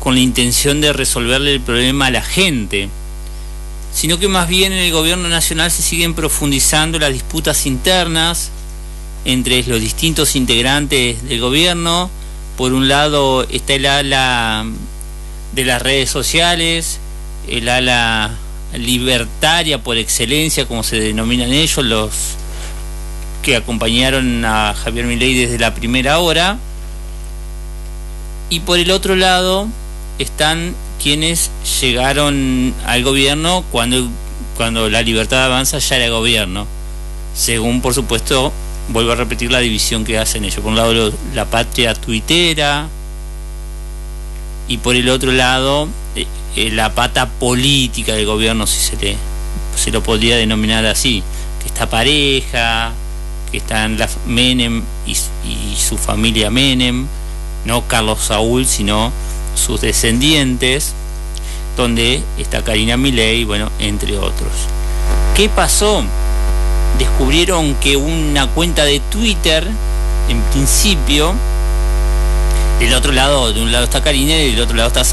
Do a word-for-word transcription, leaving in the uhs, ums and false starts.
con la intención de resolverle el problema a la gente, sino que más bien en el gobierno nacional se siguen profundizando las disputas internas entre los distintos integrantes del gobierno. Por un lado está el ala de las redes sociales, el ala libertaria por excelencia, como se denominan ellos, los que acompañaron a Javier Milei desde la primera hora. Y por el otro lado están quienes llegaron al gobierno cuando, cuando La Libertad Avanza ya era gobierno, según, por supuesto, vuelvo a repetir la división que hacen ellos. Por un lado la patria tuitera y por el otro lado eh, eh, la pata política del gobierno, si se le se lo podría denominar así, que está Pareja, que están la Menem y, y su familia Menem, no Carlos Saúl, sino sus descendientes, donde está Karina Milei, bueno, entre otros. ¿Qué pasó? Descubrieron que una cuenta de Twitter, en principio, del otro lado, de un lado está Karina y del otro lado está